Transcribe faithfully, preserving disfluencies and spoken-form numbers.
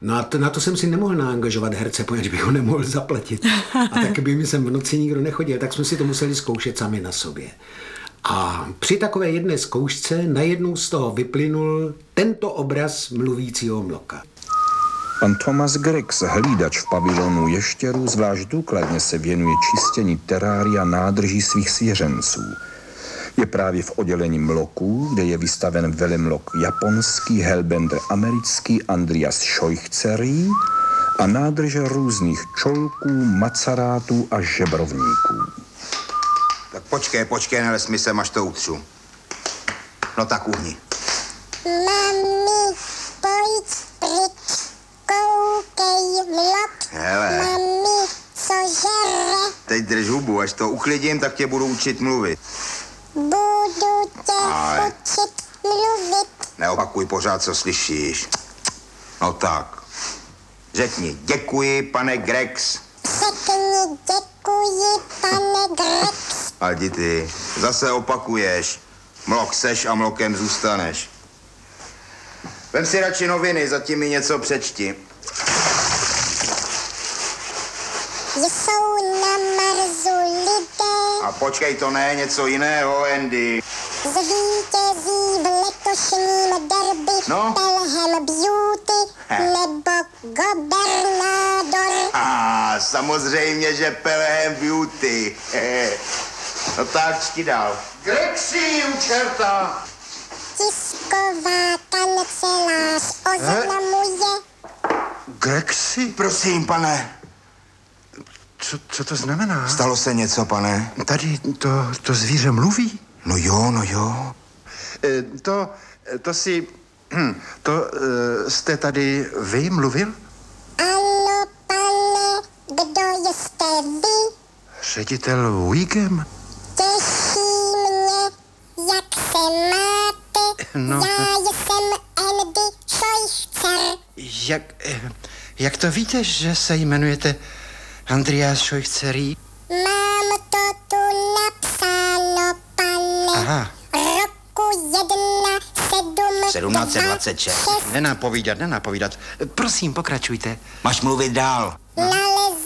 No a to, na to jsem si nemohl naangažovat herce, poněvadž bych ho nemohl zaplatit. A taky by mi sem v noci nikdo nechodil, tak jsme si to museli zkoušet sami na sobě. A při takové jedné zkoušce najednou z toho vyplynul tento obraz mluvícího mloka. Pan Thomas Grex, hlídač v pavilonu ještěrů, zvlášť důkladně se věnuje čistění terária nádrží svých svěřenců. Je právě v oddělení mloků, kde je vystaven velemlok japonský, hellbender americký Andreas Scheuchzerý a nádrže různých čolků, macarátů a žebrovníků. Tak počkej, počkej, neles mi sem, až to utřu. No tak uhni. Mami, pojď pryč, koukej mlok. Hele. Mami, co žere? Teď drž hubu, až to uklidím, tak tě budu učit mluvit. Budu tě Ale... učit mluvit. Neopakuj pořád, co slyšíš. No tak. Řekni, děkuji, pane Grex. Řekni, děkuji, pane Grex. A jdi ty, zase opakuješ. Mlok seš a mlokem zůstaneš. Vem si radši noviny, zatím mi něco přečti. Jsou na Marsu lidé. A počkej, to ne, něco jiného, Andy. Zvítězí v letošním derby No. Pelham Beauty nebo Gobernador. A samozřejmě, že Pelham Beauty. No tak, čti dál. Grexi, u čerta. Tisková kancelář oznamuje. Grexi? Prosím, pane. Co, co to znamená? Stalo se něco, pane? Tady to, to zvíře mluví? No jo, no jo. E, to, to si... To e, jste tady vy mluvil? Ano, pane, kdo jste vy? Ředitel Wiggum? Těší mě, jak se máte. No. Já jsem Andy Scheuchzer. Jak, e, jak to víte, že se jmenujete Andreas Scheuchzerý? Mám to tu napsáno, pane. Aha. Roku jedna, sedm, sedmnáct dvacet šest. Nenapovídat, nenapovídat. Prosím, pokračujte. Máš mluvit dál. Nalezl